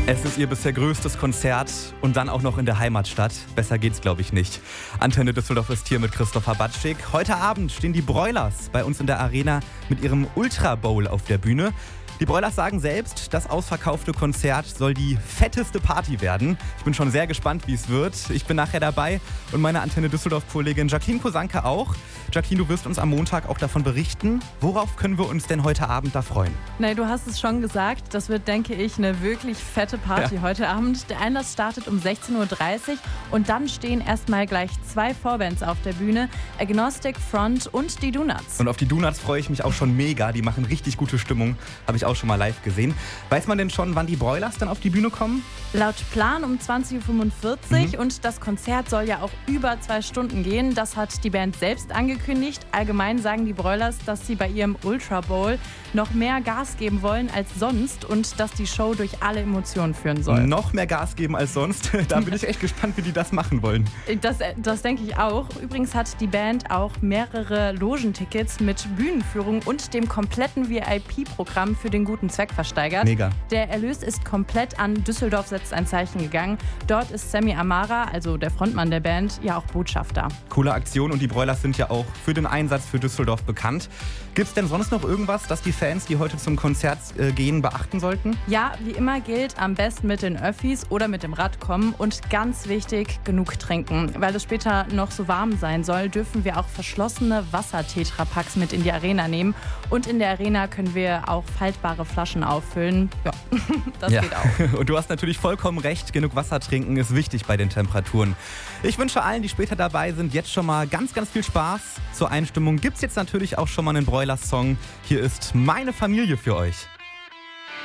Es ist ihr bisher größtes Konzert und dann auch noch in der Heimatstadt. Besser geht's, glaube ich, nicht. Antenne Düsseldorf ist hier mit Christopher Batschik. Heute Abend stehen die Broilers bei uns in der Arena mit ihrem Ultra Bowl auf der Bühne. Die Broilers sagen selbst, das ausverkaufte Konzert soll die fetteste Party werden. Ich bin schon sehr gespannt, wie es wird. Ich bin nachher dabei und meine Antenne Düsseldorf-Kollegin Jacqueline Kosanke auch. Jacqueline, du wirst uns am Montag auch davon berichten. Worauf können wir uns denn heute Abend da freuen? Nee, du hast es schon gesagt. Das wird, denke ich, eine wirklich fette Party heute Abend. Der Einlass startet um 16:30 Uhr und dann stehen erstmal gleich 2 Vorbands auf der Bühne. Agnostic Front und die Donuts. Und auf die Donuts freue ich mich auch schon mega. Die machen richtig gute Stimmung. Habe ich auch schon mal live gesehen. Weiß man denn schon, wann die Broilers dann auf die Bühne kommen? Laut Plan um 20:45 Uhr und das Konzert soll ja auch über 2 Stunden gehen. Das hat die Band selbst angekündigt. Allgemein sagen die Broilers, dass sie bei ihrem Ultra Bowl noch mehr Gas geben wollen als sonst und dass die Show durch alle Emotionen führen soll. Noch mehr Gas geben als sonst? Da bin ich echt gespannt, wie die das machen wollen. Das denke ich auch. Übrigens hat die Band auch mehrere Logentickets mit Bühnenführung und dem kompletten VIP-Programm für den guten Zweck versteigert. Mega. Der Erlös ist komplett an Düsseldorf setzt ein Zeichen gegangen. Dort ist Sammy Amara, also der Frontmann der Band, ja auch Botschafter. Coole Aktion und die Broilers sind ja auch für den Einsatz für Düsseldorf bekannt. Gibt es denn sonst noch irgendwas, das die Fans, die heute zum Konzert gehen, beachten sollten? Ja, wie immer gilt, am besten mit den Öffis oder mit dem Rad kommen und ganz wichtig, genug trinken. Weil es später noch so warm sein soll, dürfen wir auch verschlossene Wasser-Tetrapacks mit in die Arena nehmen. Und in der Arena können wir auch faltbare Flaschen auffüllen. Ja, das geht auch. Und du hast natürlich vollkommen recht, genug Wasser trinken ist wichtig bei den Temperaturen. Ich wünsche allen, die später dabei sind, jetzt schon mal ganz, ganz viel Spaß. Zur Einstimmung gibt es jetzt natürlich auch schon mal einen Broilers-Song. Hier ist Meine Familie für euch.